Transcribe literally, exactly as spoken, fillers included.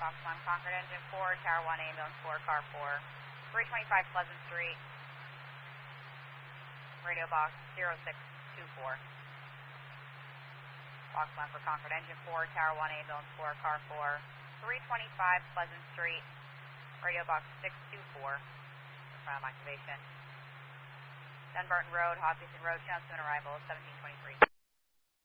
Fox one, Concord Engine four, Tower one, Ambulance four, Car four, three twenty-five Pleasant Street, radio box zero six two four. Fox one for Concord Engine four, Tower one, Ambulance four, Car four, three twenty-five Pleasant Street, radio box six two four, from activation. Dunbarton Road, Hopkinton Road, Johnson arrival seventeen twenty-three.